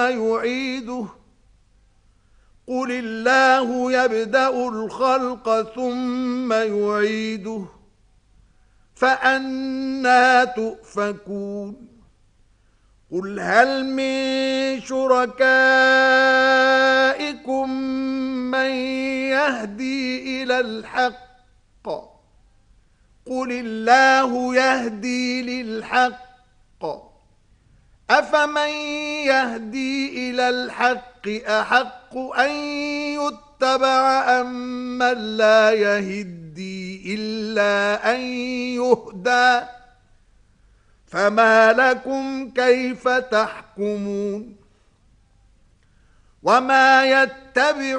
يعيده قل الله يبدأ الخلق ثم يعيده فأنى تؤفكون قل هل من شركائكم من يهدي إلى الحق قل الله يهدي للحق أفمن يهدي إلى الحق أحق أن يتبع أم من لا يهدي إلا أن يهدى فما لكم كيف تحكمون وما يتبع